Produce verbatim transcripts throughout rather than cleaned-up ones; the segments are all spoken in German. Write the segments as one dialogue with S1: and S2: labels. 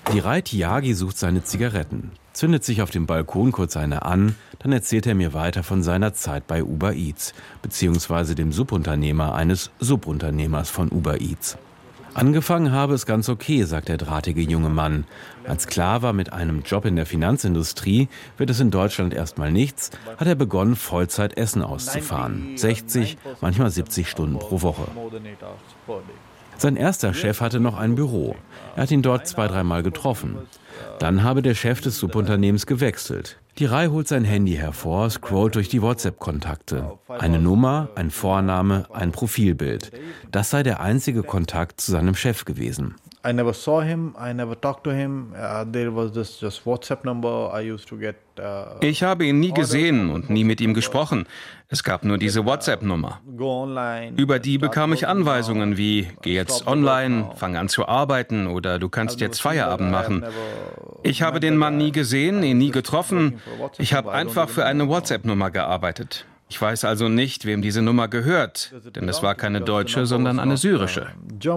S1: Dhiray Tyagi sucht seine Zigaretten, zündet sich auf dem Balkon kurz eine an, dann erzählt er mir weiter von seiner Zeit bei Uber Eats, beziehungsweise dem Subunternehmer eines Subunternehmers von Uber Eats. Angefangen habe es ganz okay, sagt der drahtige junge Mann. Als klar war, mit einem Job in der Finanzindustrie wird es in Deutschland erstmal nichts, hat er begonnen, Vollzeit Essen auszufahren. sechzig, manchmal siebzig Stunden pro Woche. Sein erster Chef hatte noch ein Büro. Er hat ihn dort zwei, dreimal getroffen. Dann habe der Chef des Subunternehmens gewechselt. Dhiray holt sein Handy hervor, scrollt durch die WhatsApp-Kontakte. Eine Nummer, ein Vorname, ein Profilbild. Das sei der einzige Kontakt zu seinem Chef gewesen.
S2: I never saw him, I never talked to him. Uh, there was this just WhatsApp number I used to get. Uh,
S3: ich habe ihn nie gesehen und nie mit ihm gesprochen. Es gab nur diese WhatsApp-Nummer. Über die bekam ich Anweisungen wie, geh jetzt online, fang an zu arbeiten oder du kannst jetzt Feierabend machen. Ich habe den Mann nie gesehen, ihn nie getroffen. Ich habe einfach für eine WhatsApp-Nummer gearbeitet. Ich weiß also nicht, wem diese Nummer gehört, denn es war keine deutsche, sondern eine syrische.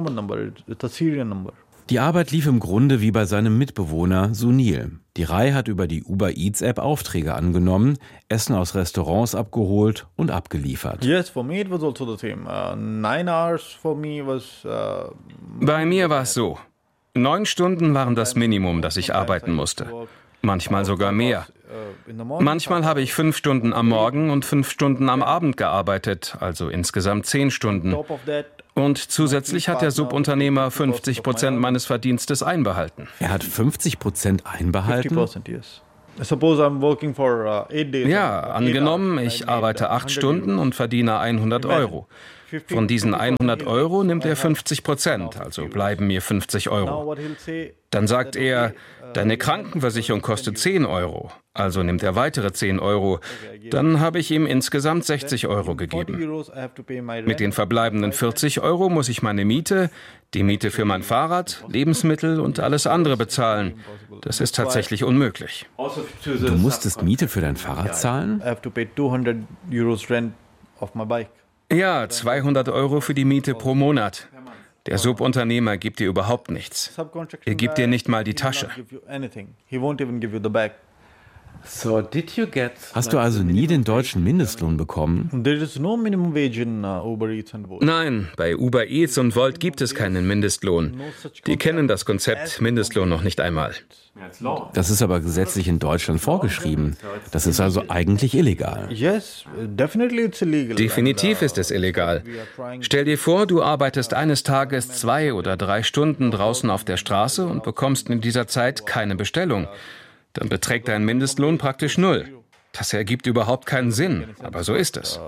S1: Die Arbeit lief im Grunde wie bei seinem Mitbewohner Sunil. Dhiray hat über die Uber Eats App Aufträge angenommen, Essen aus Restaurants abgeholt und abgeliefert.
S3: Bei mir war es so. Neun Stunden waren das Minimum, das ich arbeiten musste. Manchmal sogar mehr. Manchmal habe ich fünf Stunden am Morgen und fünf Stunden am Abend gearbeitet, also insgesamt zehn Stunden. Und zusätzlich hat der Subunternehmer fünfzig Prozent meines Verdienstes einbehalten.
S1: Er hat fünfzig Prozent einbehalten?
S3: Ja, angenommen, ich arbeite acht Stunden und verdiene hundert Euro. Von diesen hundert Euro nimmt er fünfzig Prozent, also bleiben mir fünfzig Euro. Dann sagt er, deine Krankenversicherung kostet zehn Euro, also nimmt er weitere zehn Euro. Dann habe ich ihm insgesamt sechzig Euro gegeben. Mit den verbleibenden vierzig Euro muss ich meine Miete, die Miete für mein Fahrrad, Lebensmittel und alles andere bezahlen. Das ist tatsächlich unmöglich.
S1: Du musstest Miete für dein Fahrrad zahlen?
S3: Ja, zweihundert Euro für die Miete pro Monat. Der Subunternehmer gibt dir überhaupt nichts. Er gibt dir nicht mal die Tasche.
S1: Hast du also nie den deutschen Mindestlohn bekommen?
S3: Nein, bei Uber Eats und Wolt gibt es keinen Mindestlohn. Die kennen das Konzept Mindestlohn noch nicht einmal.
S1: Das ist aber gesetzlich in Deutschland vorgeschrieben. Das ist also eigentlich illegal.
S3: Definitiv ist es illegal. Stell dir vor, du arbeitest eines Tages zwei oder drei Stunden draußen auf der Straße und bekommst in dieser Zeit keine Bestellung. Dann beträgt dein Mindestlohn praktisch null. Das ergibt überhaupt keinen Sinn, aber so ist es.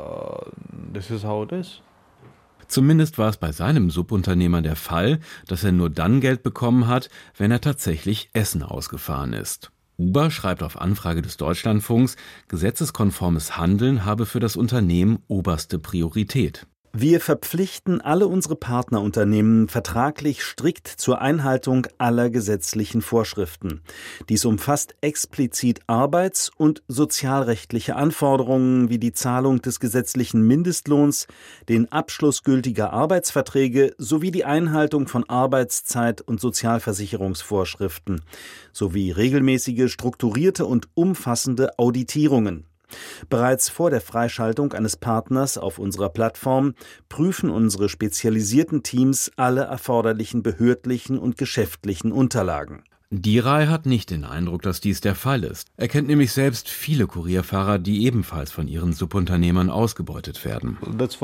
S1: Zumindest war es bei seinem Subunternehmer der Fall, dass er nur dann Geld bekommen hat, wenn er tatsächlich Essen ausgefahren ist. Uber schreibt auf Anfrage des Deutschlandfunks, gesetzeskonformes Handeln habe für das Unternehmen oberste Priorität.
S4: Wir verpflichten alle unsere Partnerunternehmen vertraglich strikt zur Einhaltung aller gesetzlichen Vorschriften. Dies umfasst explizit arbeits- und sozialrechtliche Anforderungen wie die Zahlung des gesetzlichen Mindestlohns, den Abschluss gültiger Arbeitsverträge sowie die Einhaltung von Arbeitszeit- und Sozialversicherungsvorschriften sowie regelmäßige, strukturierte und umfassende Auditierungen. Bereits vor der Freischaltung eines Partners auf unserer Plattform prüfen unsere spezialisierten Teams alle erforderlichen behördlichen und geschäftlichen Unterlagen.
S1: Dhiray hat nicht den Eindruck, dass dies der Fall ist. Er kennt nämlich selbst viele Kurierfahrer, die ebenfalls von ihren Subunternehmern ausgebeutet werden.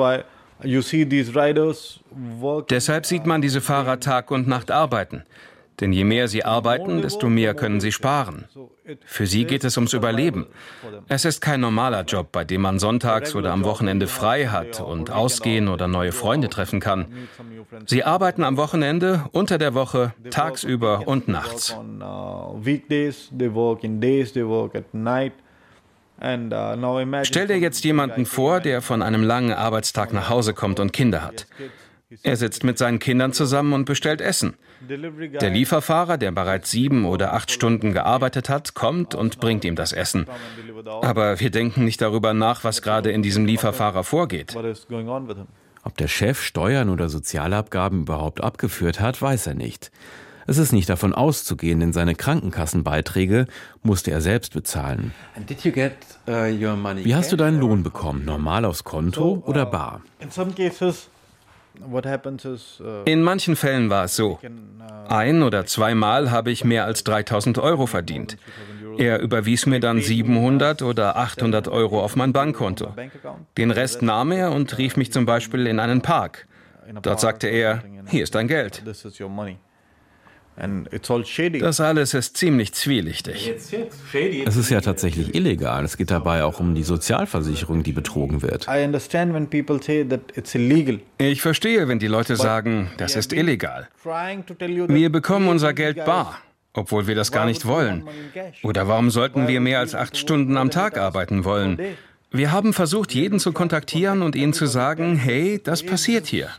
S3: Deshalb sieht man diese Fahrer Tag und Nacht arbeiten. Denn je mehr sie arbeiten, desto mehr können sie sparen. Für sie geht es ums Überleben. Es ist kein normaler Job, bei dem man sonntags oder am Wochenende frei hat und ausgehen oder neue Freunde treffen kann. Sie arbeiten am Wochenende, unter der Woche, tagsüber und nachts. Stell dir jetzt jemanden vor, der von einem langen Arbeitstag nach Hause kommt und Kinder hat. Er sitzt mit seinen Kindern zusammen und bestellt Essen. Der Lieferfahrer, der bereits sieben oder acht Stunden gearbeitet hat, kommt und bringt ihm das Essen. Aber wir denken nicht darüber nach, was gerade in diesem Lieferfahrer vorgeht.
S1: Ob der Chef Steuern oder Sozialabgaben überhaupt abgeführt hat, weiß er nicht. Es ist nicht davon auszugehen, denn seine Krankenkassenbeiträge musste er selbst bezahlen. Wie hast du deinen Lohn bekommen? Normal aufs Konto oder bar?
S3: In manchen Fällen war es so. Ein- oder zweimal habe ich mehr als dreitausend Euro verdient. Er überwies mir dann siebenhundert oder achthundert Euro auf mein Bankkonto. Den Rest nahm er und rief mich zum Beispiel in einen Park. Dort sagte er, hier ist dein Geld. Das alles ist ziemlich zwielichtig.
S1: Es ist ja tatsächlich illegal. Es geht dabei auch um die Sozialversicherung, die betrogen wird.
S3: Ich verstehe, wenn die Leute sagen, das ist illegal. Wir bekommen unser Geld bar, obwohl wir das gar nicht wollen. Oder warum sollten wir mehr als acht Stunden am Tag arbeiten wollen? Wir haben versucht, jeden zu kontaktieren und ihnen zu sagen, hey, das passiert hier.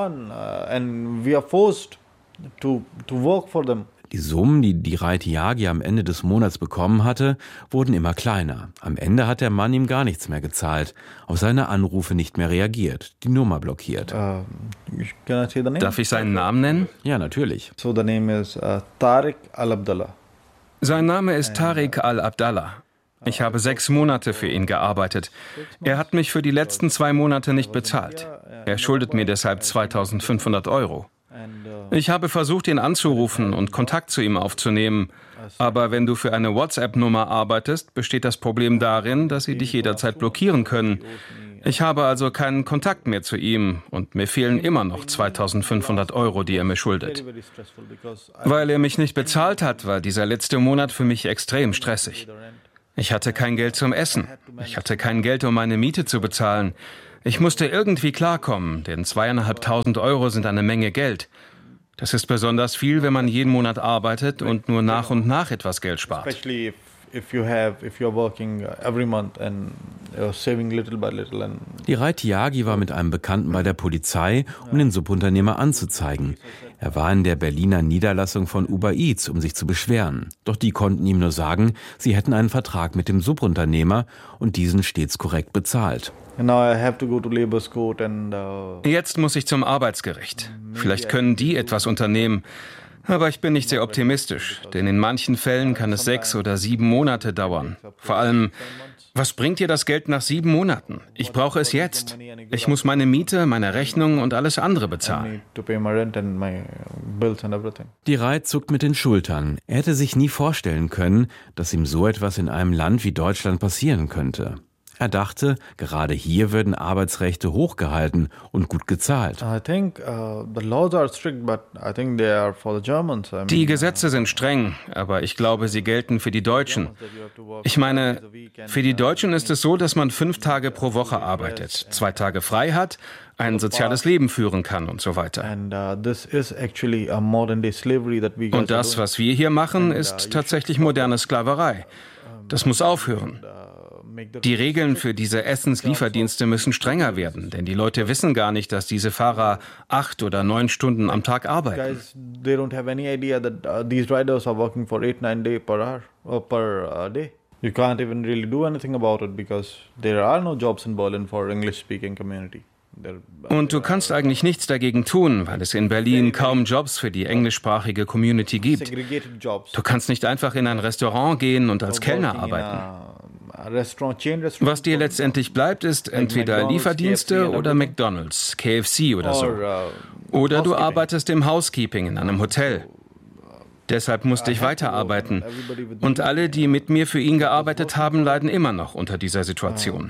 S1: Die Summen, die die Raitiagi am Ende des Monats bekommen hatte, wurden immer kleiner. Am Ende hat der Mann ihm gar nichts mehr gezahlt, auf seine Anrufe nicht mehr reagiert, die Nummer blockiert.
S3: Uh, Darf ich seinen Namen nennen?
S1: Ja, natürlich.
S2: So the name is uh, Tariq Al-Abdallah.
S3: Sein Name ist Tariq Al-Abdallah. Ich habe sechs Monate für ihn gearbeitet. Er hat mich für die letzten zwei Monate nicht bezahlt. Er schuldet mir deshalb zweitausendfünfhundert Euro. Ich habe versucht, ihn anzurufen und Kontakt zu ihm aufzunehmen. Aber wenn du für eine WhatsApp-Nummer arbeitest, besteht das Problem darin, dass sie dich jederzeit blockieren können. Ich habe also keinen Kontakt mehr zu ihm und mir fehlen immer noch zweitausendfünfhundert Euro, die er mir schuldet. Weil er mich nicht bezahlt hat, war dieser letzte Monat für mich extrem stressig. Ich hatte kein Geld zum Essen. Ich hatte kein Geld, um meine Miete zu bezahlen. Ich musste irgendwie klarkommen, denn zweieinhalbtausend Euro sind eine Menge Geld. Das ist besonders viel, wenn man jeden Monat arbeitet und nur nach und nach etwas Geld spart.
S1: Die Raitiagi war mit einem Bekannten bei der Polizei, um den Subunternehmer anzuzeigen. Er war in der Berliner Niederlassung von Uber Eats, um sich zu beschweren. Doch die konnten ihm nur sagen, sie hätten einen Vertrag mit dem Subunternehmer und diesen stets korrekt bezahlt.
S3: Jetzt muss ich zum Arbeitsgericht. Vielleicht können die etwas unternehmen. Aber ich bin nicht sehr optimistisch, denn in manchen Fällen kann es sechs oder sieben Monate dauern. Vor allem, was bringt dir das Geld nach sieben Monaten? Ich brauche es jetzt. Ich muss meine Miete, meine Rechnung und alles andere bezahlen.
S1: Die Rait zuckt mit den Schultern. Er hätte sich nie vorstellen können, dass ihm so etwas in einem Land wie Deutschland passieren könnte. Er dachte, gerade hier würden Arbeitsrechte hochgehalten und gut gezahlt.
S3: Die Gesetze sind streng, aber ich glaube, sie gelten für die Deutschen. Ich meine, für die Deutschen ist es so, dass man fünf Tage pro Woche arbeitet, zwei Tage frei hat, ein soziales Leben führen kann und so weiter. Und das, was wir hier machen, ist tatsächlich moderne Sklaverei. Das muss aufhören. Die Regeln für diese Essenslieferdienste müssen strenger werden, denn die Leute wissen gar nicht, dass diese Fahrer acht oder neun Stunden am Tag arbeiten.
S2: You can't even really do anything about it because there are no jobs in Berlin for English-speaking community.
S3: Und du kannst eigentlich nichts dagegen tun, weil es in Berlin kaum Jobs für die englischsprachige Community gibt. Du kannst nicht einfach in ein Restaurant gehen und als Kellner arbeiten. Was dir letztendlich bleibt, ist entweder Lieferdienste oder McDonald's, K F C oder so. Oder du arbeitest im Housekeeping in einem Hotel. Deshalb musste ich weiterarbeiten. Und alle, die mit mir für ihn gearbeitet haben, leiden immer noch unter dieser Situation.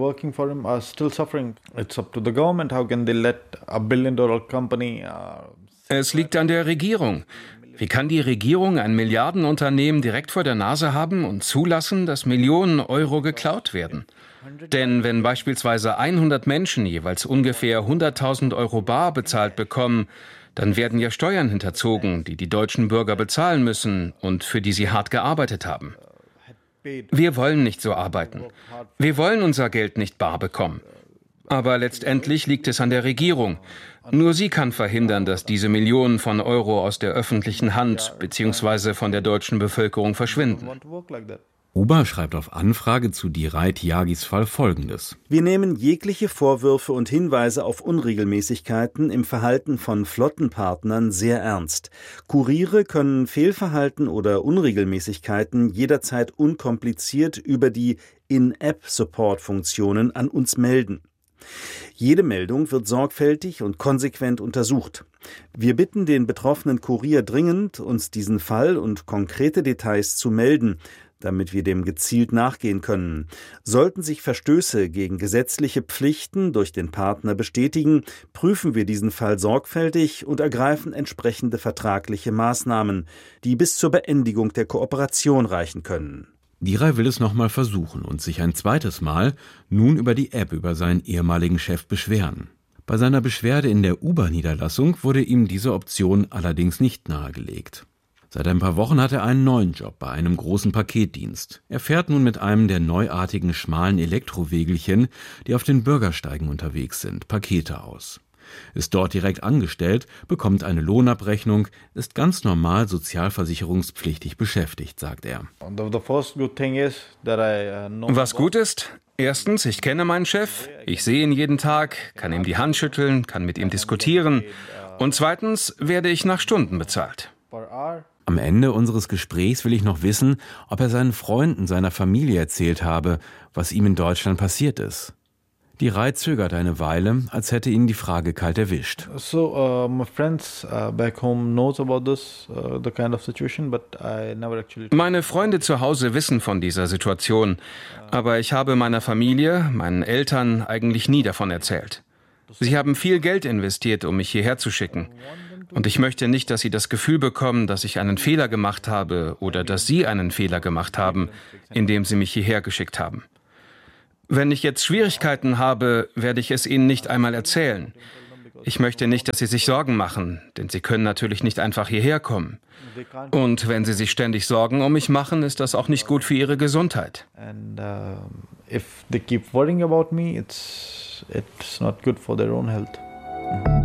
S3: Es liegt an der Regierung. Wie kann die Regierung ein Milliardenunternehmen direkt vor der Nase haben und zulassen, dass Millionen Euro geklaut werden? Denn wenn beispielsweise hundert Menschen jeweils ungefähr hunderttausend Euro bar bezahlt bekommen, dann werden ja Steuern hinterzogen, die die deutschen Bürger bezahlen müssen und für die sie hart gearbeitet haben. Wir wollen nicht so arbeiten. Wir wollen unser Geld nicht bar bekommen. Aber letztendlich liegt es an der Regierung. Nur sie kann verhindern, dass diese Millionen von Euro aus der öffentlichen Hand bzw. von der deutschen Bevölkerung verschwinden.
S1: Uber schreibt auf Anfrage zu Diray Tyagis Fall Folgendes.
S4: Wir nehmen jegliche Vorwürfe und Hinweise auf Unregelmäßigkeiten im Verhalten von Flottenpartnern sehr ernst. Kuriere können Fehlverhalten oder Unregelmäßigkeiten jederzeit unkompliziert über die In-App-Support-Funktionen an uns melden. Jede Meldung wird sorgfältig und konsequent untersucht. Wir bitten den betroffenen Kurier dringend, uns diesen Fall und konkrete Details zu melden, damit wir dem gezielt nachgehen können. Sollten sich Verstöße gegen gesetzliche Pflichten durch den Partner bestätigen, prüfen wir diesen Fall sorgfältig und ergreifen entsprechende vertragliche Maßnahmen, die bis zur Beendigung der Kooperation reichen können.
S1: Diray will es nochmal versuchen und sich ein zweites Mal nun über die App über seinen ehemaligen Chef beschweren. Bei seiner Beschwerde in der Uber-Niederlassung wurde ihm diese Option allerdings nicht nahegelegt. Seit ein paar Wochen hat er einen neuen Job bei einem großen Paketdienst. Er fährt nun mit einem der neuartigen schmalen Elektrowegelchen, die auf den Bürgersteigen unterwegs sind, Pakete aus. Ist dort direkt angestellt, bekommt eine Lohnabrechnung, ist ganz normal sozialversicherungspflichtig beschäftigt, sagt er.
S3: Was gut ist? Erstens, ich kenne meinen Chef, ich sehe ihn jeden Tag, kann ihm die Hand schütteln, kann mit ihm diskutieren. Und zweitens werde ich nach Stunden bezahlt.
S1: Am Ende unseres Gesprächs will ich noch wissen, ob er seinen Freunden, seiner Familie erzählt habe, was ihm in Deutschland passiert ist. Diray zögert eine Weile, als hätte ihn die Frage kalt erwischt.
S2: So, uh, my friends uh, back home knows about this, uh, the kind of situation, but I never actually.
S3: Meine Freunde zu Hause wissen von dieser Situation, aber ich habe meiner Familie, meinen Eltern eigentlich nie davon erzählt. Sie haben viel Geld investiert, um mich hierher zu schicken. Und ich möchte nicht, dass sie das Gefühl bekommen, dass ich einen Fehler gemacht habe oder dass sie einen Fehler gemacht haben, indem sie mich hierher geschickt haben. Wenn ich jetzt Schwierigkeiten habe, werde ich es ihnen nicht einmal erzählen. Ich möchte nicht, dass sie sich Sorgen machen, denn sie können natürlich nicht einfach hierher kommen. Und wenn sie sich ständig Sorgen um mich machen, ist das auch nicht gut für ihre Gesundheit.
S2: And uh, if they keep worrying about me, it's it's not good for their own health.